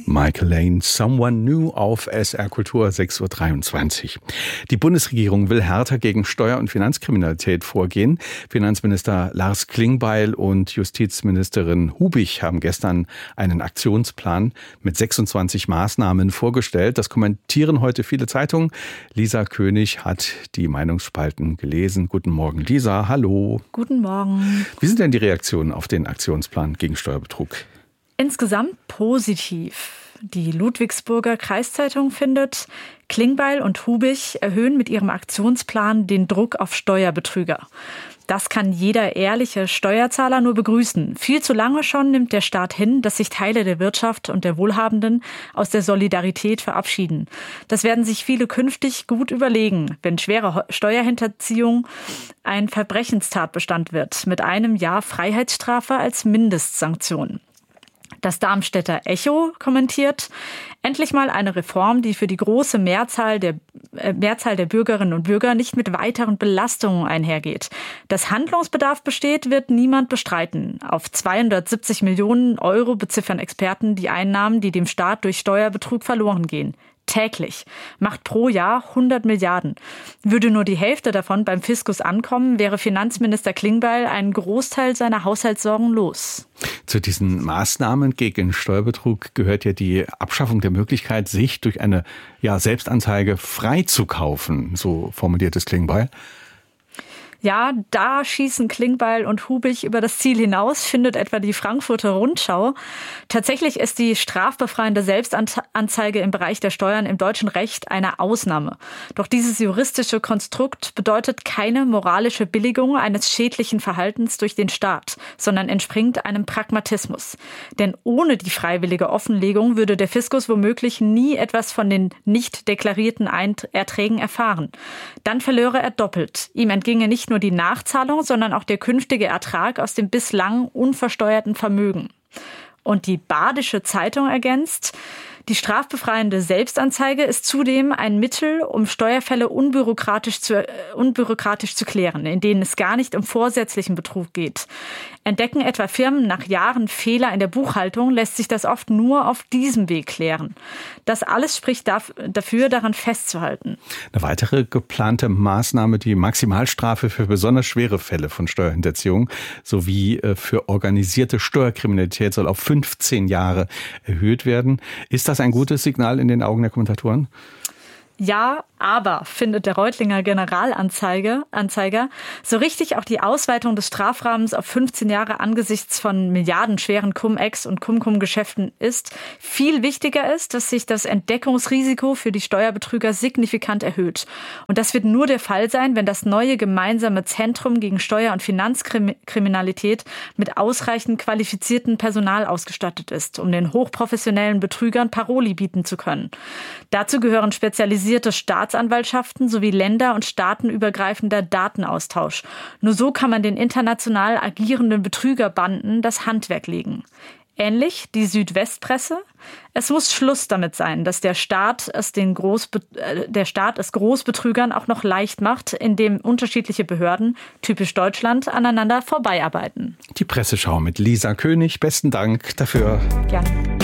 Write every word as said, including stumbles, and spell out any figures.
Michael Lane, Someone New auf S R Kultur, sechs Uhr dreiundzwanzig. Die Bundesregierung will härter gegen Steuer- und Finanzkriminalität vorgehen. Finanzminister Lars Klingbeil und Justizministerin Hubig haben gestern einen Aktionsplan mit sechsundzwanzig Maßnahmen vorgestellt. Das kommentieren heute viele Zeitungen. Lisa König hat die Meinungsspalten gelesen. Guten Morgen, Lisa. Hallo. Guten Morgen. Wie sind denn die Reaktionen auf den Aktionsplan gegen Steuerbetrug? Insgesamt positiv. Die Ludwigsburger Kreiszeitung findet, Klingbeil und Hubig erhöhen mit ihrem Aktionsplan den Druck auf Steuerbetrüger. Das kann jeder ehrliche Steuerzahler nur begrüßen. Viel zu lange schon nimmt der Staat hin, dass sich Teile der Wirtschaft und der Wohlhabenden aus der Solidarität verabschieden. Das werden sich viele künftig gut überlegen, wenn schwere Steuerhinterziehung ein Verbrechenstatbestand wird, mit einem Jahr Freiheitsstrafe als Mindestsanktion. Das Darmstädter Echo kommentiert, endlich mal eine Reform, die für die große Mehrzahl der, äh, Mehrzahl der Bürgerinnen und Bürger nicht mit weiteren Belastungen einhergeht. Dass Handlungsbedarf besteht, wird niemand bestreiten. Auf zweihundertsiebzig Millionen Euro beziffern Experten die Einnahmen, die dem Staat durch Steuerbetrug verloren gehen. Täglich. Macht pro Jahr hundert Milliarden. Würde nur die Hälfte davon beim Fiskus ankommen, wäre Finanzminister Klingbeil einen Großteil seiner Haushaltssorgen los. Zu diesen Maßnahmen gegen Steuerbetrug gehört ja die Abschaffung der Möglichkeit, sich durch eine ja, Selbstanzeige freizukaufen, so formuliert es Klingbeil. Ja, da schießen Klingbeil und Hubig über das Ziel hinaus, findet etwa die Frankfurter Rundschau. Tatsächlich ist die strafbefreiende Selbstanzeige im Bereich der Steuern im deutschen Recht eine Ausnahme. Doch dieses juristische Konstrukt bedeutet keine moralische Billigung eines schädlichen Verhaltens durch den Staat, sondern entspringt einem Pragmatismus. Denn ohne die freiwillige Offenlegung würde der Fiskus womöglich nie etwas von den nicht deklarierten Erträgen erfahren. Dann verlöre er doppelt. Ihm entginge nicht nur die Nachzahlung, sondern auch der künftige Ertrag aus dem bislang unversteuerten Vermögen. Und die Badische Zeitung ergänzt, die strafbefreiende Selbstanzeige ist zudem ein Mittel, um Steuerfälle unbürokratisch zu, äh, unbürokratisch zu klären, in denen es gar nicht um vorsätzlichen Betrug geht. Entdecken etwa Firmen nach Jahren Fehler in der Buchhaltung, lässt sich das oft nur auf diesem Weg klären. Das alles spricht dafür, daran festzuhalten. Eine weitere geplante Maßnahme, die Maximalstrafe für besonders schwere Fälle von Steuerhinterziehung sowie für organisierte Steuerkriminalität soll auf fünfzehn Jahre erhöht werden. Ist das ein gutes Signal in den Augen der Kommentatoren? Ja, aber, findet der Reutlinger Generalanzeiger, Anzeiger, so richtig auch die Ausweitung des Strafrahmens auf fünfzehn Jahre angesichts von milliardenschweren Cum-Ex- und Cum-Cum-Geschäften ist. Viel wichtiger ist, dass sich das Entdeckungsrisiko für die Steuerbetrüger signifikant erhöht. Und das wird nur der Fall sein, wenn das neue gemeinsame Zentrum gegen Steuer- und Finanzkriminalität mit ausreichend qualifiziertem Personal ausgestattet ist, um den hochprofessionellen Betrügern Paroli bieten zu können. Dazu gehören spezialisierte Staatsanwaltschaften sowie länder- und staatenübergreifender Datenaustausch. Nur so kann man den international agierenden Betrügerbanden das Handwerk legen. Ähnlich die Südwestpresse. Es muss Schluss damit sein, dass der Staat es den Großbe- äh, der Staat es Großbetrügern auch noch leicht macht, indem unterschiedliche Behörden, typisch Deutschland, aneinander vorbeiarbeiten. Die Presseschau mit Lisa König. Besten Dank dafür. Gerne.